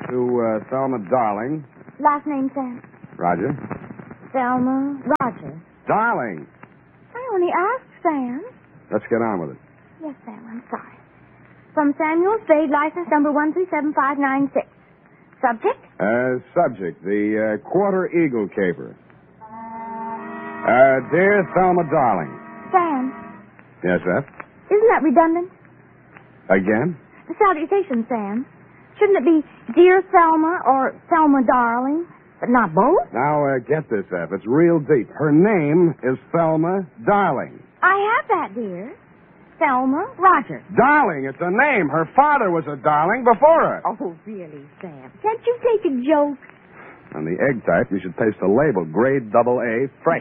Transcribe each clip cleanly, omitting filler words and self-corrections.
to Thelma Darling. Last name, Sam? Roger. Thelma Roger. Darling. I only asked, Sam. Let's get on with it. Yes, Sam, I'm sorry. From Samuel Spade, license number 1375596. Subject? Subject, the Quarter Eagle caper. Dear Thelma Darling. Sam, Yes, Eph? isn't that redundant? Again? The salutation, Sam. Shouldn't it be Dear Thelma or Thelma Darling? But not both? Now, get this, Eph. It's real deep. Her name is Thelma Darling. I have that, dear. Thelma Roger. Darling, it's a name. Her father was a darling before her. Oh, really, Sam? Can't you take a joke? On the egg type, you should paste a label, grade AA, fresh.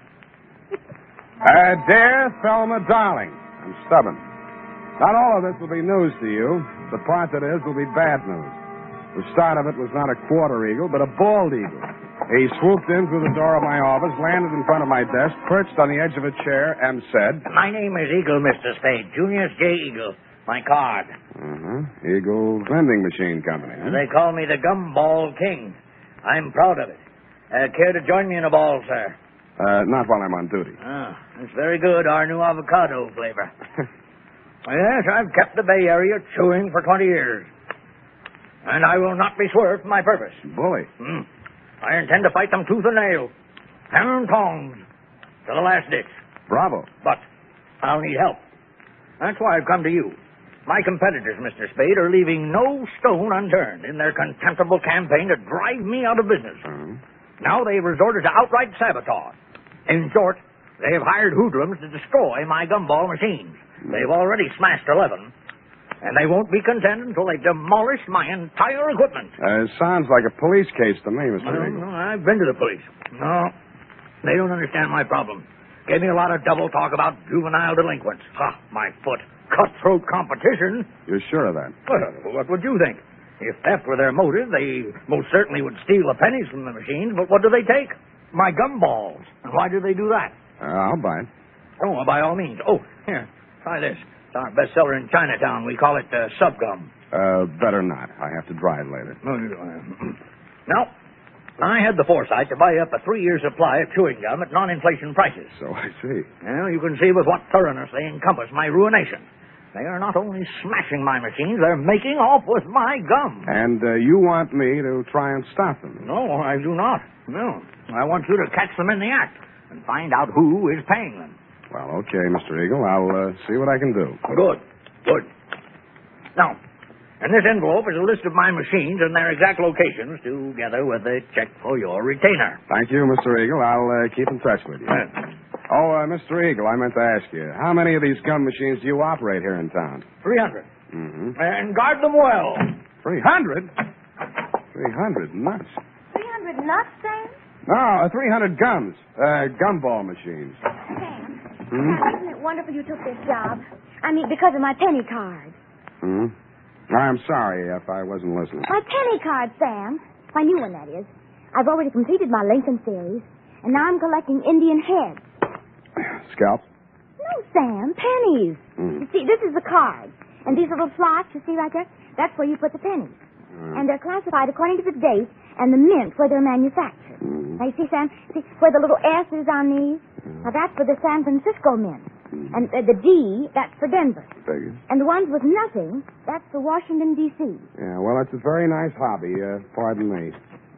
Dear Thelma Darling, I'm stubborn. Not all of this will be news to you. The part that is will be bad news. The start of it was not a quarter eagle, but a bald eagle. He swooped in through the door of my office, landed in front of my desk, perched on the edge of a chair, and said... My name is Eagle, Mr. Spade. Junius J. Eagle. My card. Eagle Vending Machine Company, huh? They call me the Gumball King. I'm proud of it. Care to join me in a ball, sir? Not while I'm on duty. Ah, it's very good, our new avocado flavor. Yes, I've kept the Bay Area chewing for 20 years. And I will not be swerved from my purpose. Bully. I intend to fight them tooth and nail. Hammer and tongs. To the last ditch. Bravo. But I'll need help. That's why I've come to you. My competitors, Mr. Spade, are leaving no stone unturned in their contemptible campaign to drive me out of business. Now they've resorted to outright sabotage. In short, they have hired hoodlums to destroy my gumball machines. They've already smashed 11, and they won't be content until they've demolished my entire equipment. Sounds like a police case to me, Mr. Eagle. No, I've been to the police. No, they don't understand my problem. Gave me a lot of double talk about juvenile delinquents. Ha, my foot. Cutthroat competition. You're sure of that? Well, what would you think? If theft were their motive, they most certainly would steal the pennies from the machines, but what do they take? My gumballs. And why do they do that? I'll buy it. Oh, by all means. Oh, here, try this. It's our bestseller in Chinatown. We call it Subgum. Better not. I have to drive later. Now, I had the foresight to buy up a 3-year supply of chewing gum at non-inflation prices. So I see. Well, you can see with what thoroughness they encompass my ruination. They are not only smashing my machines, they're making off with my gum. And you want me to try and stop them? No, I do not. No. I want you to catch them in the act and find out who is paying them. Well, okay, Mr. Eagle. I'll see what I can do. Good. Now, in this envelope is a list of my machines and their exact locations, together with a check for your retainer. Thank you, Mr. Eagle. I'll keep in touch with you. Mr. Eagle, I meant to ask you, how many of these gum machines do you operate here in town? 300. And guard them well. 300? 300 nuts. 300 nuts, Sam? No, 300 gums. Gumball machines. Sam, isn't it wonderful you took this job? I mean, because of my penny card. I'm sorry if I wasn't listening. My penny card, Sam. My new one, that is. I've already completed my Lincoln series, and now I'm collecting Indian heads. Scalp? No, Sam, pennies. You see, this is the card. And these little slots you see right there, that's where you put the pennies. And they're classified according to the date and the mint where they're manufactured. Now, you see, Sam, where the little S is on these? Now, that's for the San Francisco mint. And the D, that's for Denver. Figures. And the ones with nothing, that's for Washington, D.C. Yeah, well, it's a very nice hobby. Pardon me.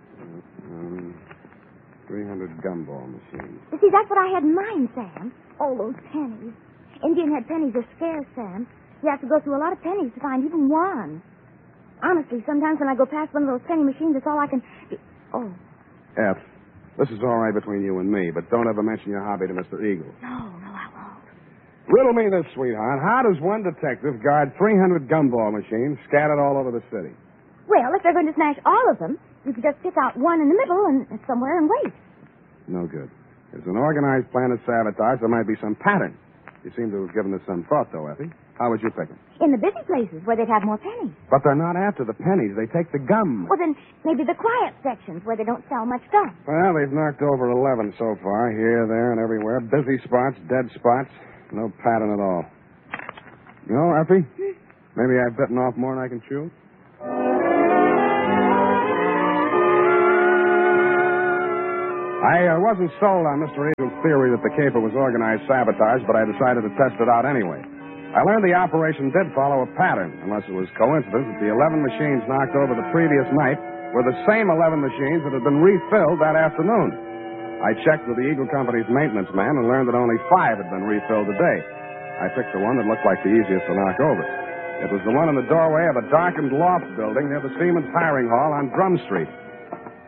300 gumball machines. You see, that's what I had in mind, Sam. All those pennies. Indian head pennies are scarce, Sam. You have to go through a lot of pennies to find even one. Honestly, sometimes when I go past one of those penny machines, that's all I can do. Oh. F, this is all right between you and me, but don't ever mention your hobby to Mr. Eagle. No, I won't. Riddle me this, sweetheart. How does one detective guard 300 gumball machines scattered all over the city? Well, if they're going to smash all of them, you could just pick out one in the middle and somewhere and wait. No good. There's an organized plan of sabotage. There might be some pattern. You seem to have given this some thought, though, Effie. How would you pick them? In the busy places where they'd have more pennies. But they're not after the pennies. They take the gum. Well, then maybe the quiet sections where they don't sell much gum. Well, they've knocked over 11 so far, here, there, and everywhere. Busy spots, dead spots. No pattern at all. You know, Effie, maybe I've bitten off more than I can chew. I wasn't sold on Mr. Eagle's theory that the caper was organized sabotage, but I decided to test it out anyway. I learned the operation did follow a pattern, unless it was coincidence that the 11 machines knocked over the previous night were the same 11 machines that had been refilled that afternoon. I checked with the Eagle Company's maintenance man and learned that only 5 had been refilled today. I picked the one that looked like the easiest to knock over. It was the one in the doorway of a darkened loft building near the Siemens hiring hall on Drum Street.